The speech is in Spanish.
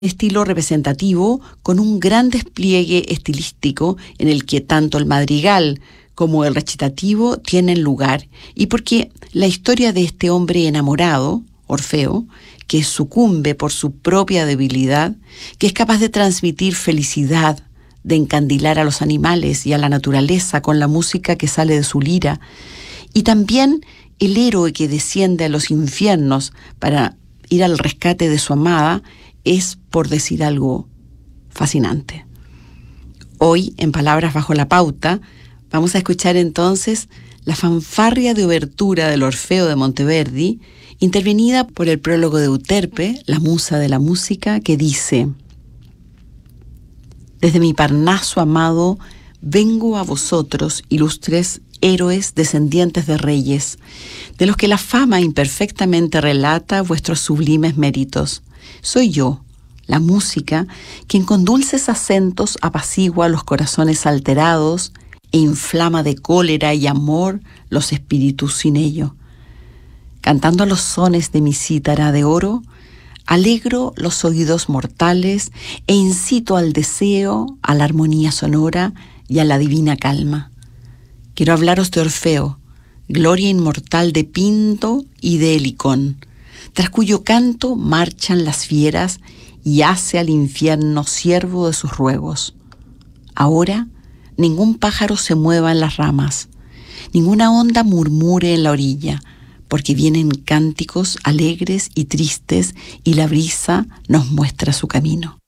estilo representativo con un gran despliegue estilístico en el que tanto el madrigal como el recitativo tienen lugar, y porque la historia de este hombre enamorado, Orfeo, que sucumbe por su propia debilidad, que es capaz de transmitir felicidad, de encandilar a los animales y a la naturaleza con la música que sale de su lira, y también el héroe que desciende a los infiernos para ir al rescate de su amada, es, por decir algo, fascinante. Hoy, en Palabras bajo la pauta, vamos a escuchar entonces la fanfarria de obertura del Orfeo de Monteverdi, intervenida por el prólogo de Euterpe, la musa de la música, que dice: Desde mi Parnaso amado vengo a vosotros, ilustres héroes descendientes de reyes, de los que la fama imperfectamente relata vuestros sublimes méritos. Soy yo, la música, quien con dulces acentos apacigua los corazones alterados e inflama de cólera y amor los espíritus sin ello. Cantando los sones de mi cítara de oro, alegro los oídos mortales e incito al deseo, a la armonía sonora y a la divina calma. Quiero hablaros de Orfeo, gloria inmortal de Pinto y de Helicón, tras cuyo canto marchan las fieras y hace al infierno siervo de sus ruegos. Ahora ningún pájaro se mueva en las ramas, ninguna onda murmure en la orilla, porque vienen cánticos alegres y tristes y la brisa nos muestra su camino.